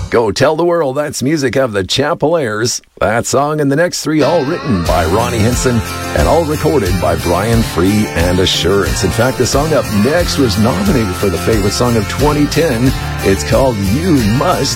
Go Tell the World, that's music of the Chapeliers. That song and the next three all written by Ronnie Hinson and all recorded by Brian Free and Assurance. In fact, the song up next was nominated for the favorite song of 2010. It's called You Must